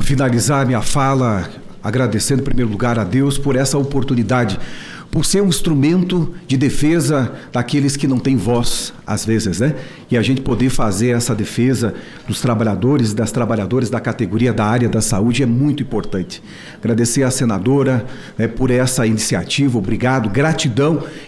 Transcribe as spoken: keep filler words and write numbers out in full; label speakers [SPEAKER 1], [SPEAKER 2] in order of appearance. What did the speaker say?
[SPEAKER 1] finalizar minha fala agradecendo em primeiro lugar a Deus por essa oportunidade, por ser um instrumento de defesa daqueles que não têm voz, às vezes, né? E a gente poder fazer essa defesa dos trabalhadores e das trabalhadoras da categoria da área da saúde é muito importante. Agradecer à senadora, né, por essa iniciativa, obrigado, gratidão